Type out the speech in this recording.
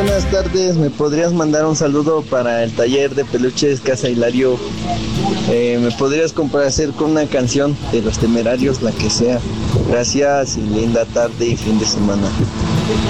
buenas tardes. ¿Me podrías mandar un saludo para el taller de peluches Casa Hilario? ¿Me podrías complacer con una canción de Los Temerarios, la que sea? Gracias y linda tarde y fin de semana.